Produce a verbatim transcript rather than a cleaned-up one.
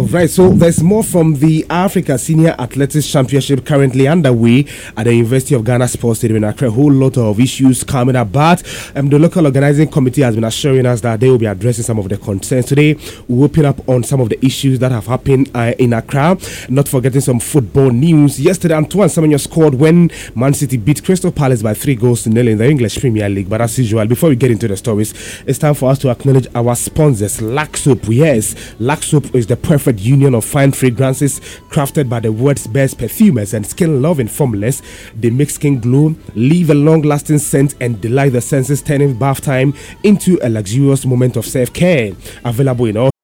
right, so there's more from the Africa Senior Athletics Championship currently underway at the University of Ghana Sports Stadium in Accra. A whole lot of issues coming about. Um, the local organizing committee has been assuring us that they will be addressing some of the concerns. Today, we'll open up on some of the issues that have happened uh, in Accra. Not forgetting some football news. Yesterday, Antoine Semenyo scored when Man City beat Crystal Palace by three goals to nil in the English Premier League. But as usual, before we get into the stories, it's time for us to acknowledge our sponsors. Lux Soap, yes, Lux Soap is the perfect union of fine fragrances crafted by the world's best perfumers and skin-loving formulas. They make skin glow, leave a long-lasting scent, and delight the senses, turning bath time into a luxurious moment of self-care. Available in all